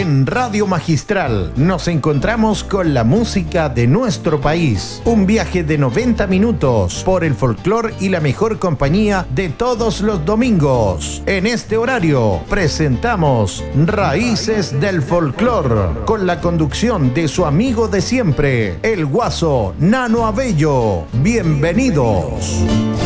En Radio Magistral nos encontramos con la música de nuestro país. Un viaje de 90 minutos por el folclor y la mejor compañía de todos los domingos. En este horario presentamos Raíces del Folclor con la conducción de su amigo de siempre, el guaso Nano Abello. Bienvenidos.